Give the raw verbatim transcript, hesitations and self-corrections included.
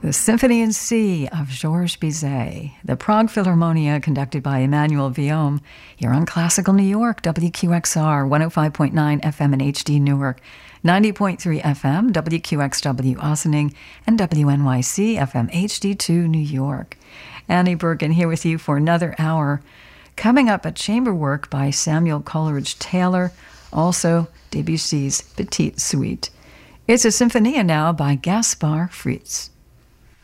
The Symphony in C of Georges Bizet, the Prague Philharmonia conducted by Emmanuel Villaume, here on Classical New York, W Q X R, one oh five point nine F M in H D Newark, ninety point three F M, W Q X W Ossining, and W N Y C F M H D two New York. Annie Bergen here with you for another hour. Coming up, a chamber work by Samuel Coleridge Taylor, also Debussy's Petite Suite. It's a Symphonia now by Gaspar Fritz.